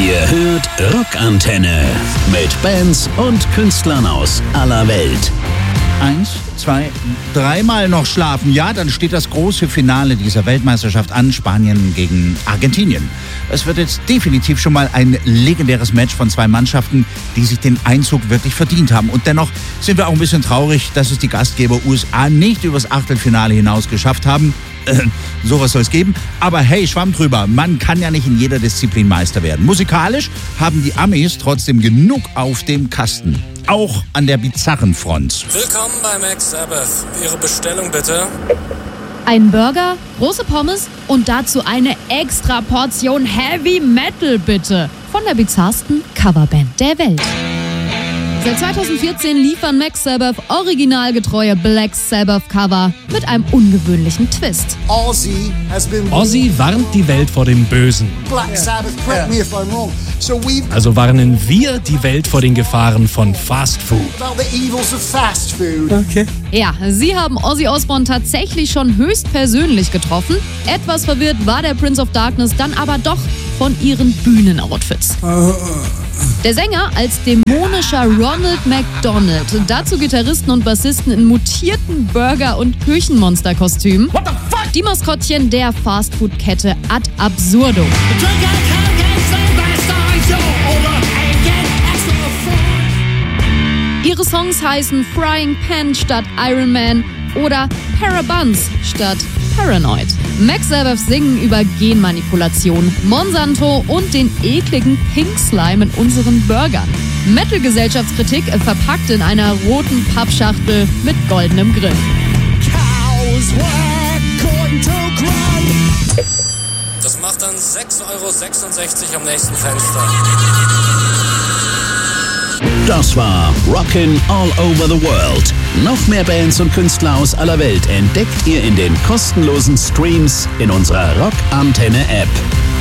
Ihr hört Rockantenne mit Bands und Künstlern aus aller Welt. 1, 2, 3 Mal noch schlafen. Ja, dann steht das große Finale dieser Weltmeisterschaft an, Spanien gegen Argentinien. Es wird jetzt definitiv schon mal ein legendäres Match von zwei Mannschaften, die sich den Einzug wirklich verdient haben. Und dennoch sind wir auch ein bisschen traurig, dass es die Gastgeber USA nicht übers Achtelfinale hinaus geschafft haben. Sowas soll es geben. Aber hey, Schwamm drüber, man kann ja nicht in jeder Disziplin Meister werden. Musikalisch haben die Amis trotzdem genug auf dem Kasten. Auch an der bizarren Front. Willkommen bei Max Sabbath. Ihre Bestellung bitte. Ein Burger, große Pommes und dazu eine extra Portion Heavy Metal bitte. Von der bizarrsten Coverband der Welt. Seit 2014 liefern Max Sabbath originalgetreue Black Sabbath Cover mit einem ungewöhnlichen Twist. Ozzy warnt die Welt vor dem Bösen. Also warnen wir die Welt vor den Gefahren von Fast Food. Okay. Ja, sie haben Ozzy Osbourne tatsächlich schon höchstpersönlich getroffen. Etwas verwirrt war der Prince of Darkness dann aber doch von ihren Bühnenoutfits. Der Sänger als dämonischer Ronald McDonald, dazu Gitarristen und Bassisten in mutierten Burger- und Küchenmonsterkostümen. Die Maskottchen der Fastfood-Kette Ad Absurdum. Ihre Songs heißen Frying Pan statt Iron Man oder Parabuns statt Paranoid. Max Sabbath singen über Genmanipulation, Monsanto und den ekligen Pink Slime in unseren Burgern. Metal-Gesellschaftskritik verpackt in einer roten Pappschachtel mit goldenem Griff. Das macht dann 6,66 € am nächsten Fenster. Das war Rockin' All Over the World. Noch mehr Bands und Künstler aus aller Welt entdeckt ihr in den kostenlosen Streams in unserer Rockantenne-App.